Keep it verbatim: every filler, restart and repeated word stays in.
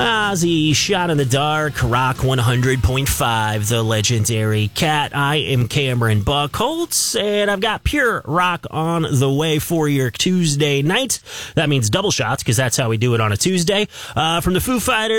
Ozzy, Shot in the Dark, Rock one hundred point five, the legendary Cat. I am Cameron Buckholtz, and I've got pure rock on the way for your Tuesday night. That means double shots, because that's how we do it on a Tuesday. Uh, from the Foo Fighters.